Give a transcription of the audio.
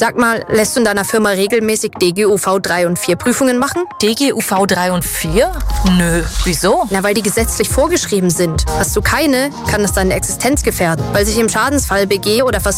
Sag mal, lässt du in deiner Firma regelmäßig DGUV 3 und 4 Prüfungen machen? DGUV 3 und 4? Nö, wieso? Na, weil die gesetzlich vorgeschrieben sind. Hast du keine, kann es deine Existenz gefährden, weil sich im Schadensfall BG oder